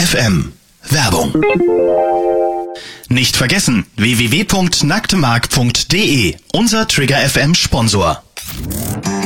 FM. Werbung. Nicht vergessen, www.nacktemark.de, unser Trigger FM Sponsor.